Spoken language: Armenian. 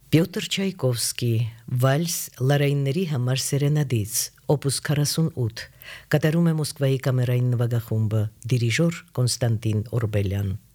Պյոտր Չայկովսկի Վալս լարայինների համար սերենադից Օպուս 48 կատարում է Մոսկվայի կամերային նվագախումբը դիրիժոր Կոնստանտին Օրբելյան